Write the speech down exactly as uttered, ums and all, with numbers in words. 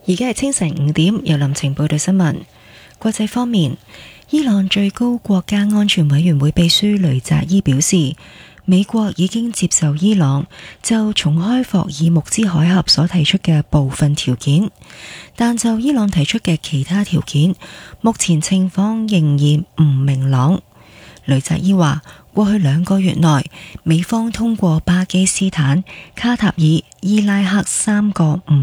而家係清晨五點，由林晴報道新聞。國際方面，伊朗最高國家安全委員會秘書雷扎伊表示，美國已經接受伊朗就重開霍爾木茲海峽所提出嘅部分條件，但就伊朗提出嘅其他條件，目前情況仍然唔明朗。雷扎伊話，過去兩個月內，美方通過巴基斯坦、卡塔爾、伊拉克三個唔